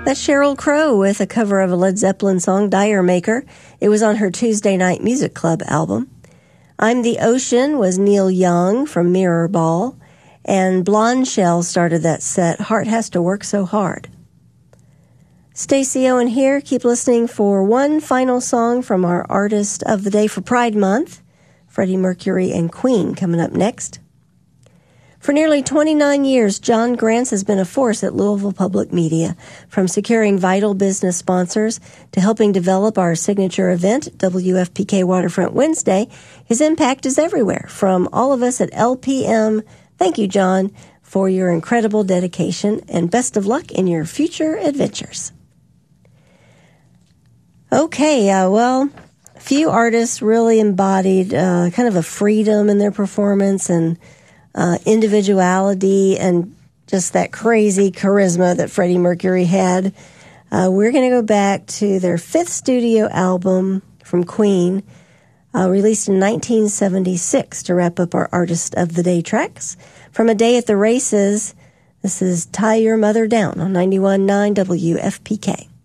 That's Sheryl Crow with a cover of a Led Zeppelin song, Dire Maker. It was on her Tuesday Night Music Club album. I'm the Ocean was Neil Young from Mirror Ball, and Blonde Shell started that set, Heart Has to Work So Hard. Stacey Owen here. Keep listening for one final song from our Artist of the Day for Pride Month, Freddie Mercury and Queen, coming up next. For nearly 29 years, John Grants has been a force at Louisville Public Media, from securing vital business sponsors to helping develop our signature event, WFPK Waterfront Wednesday. His impact is everywhere. From all of us at LPM, thank you, John, for your incredible dedication, and best of luck in your future adventures. Okay, a few artists really embodied kind of a freedom in their performance and individuality and just that crazy charisma that Freddie Mercury had. We're going to go back to their fifth studio album from Queen, released in 1976 to wrap up our Artist of the Day tracks. From A Day at the Races, this is Tie Your Mother Down on 91.9 WFPK.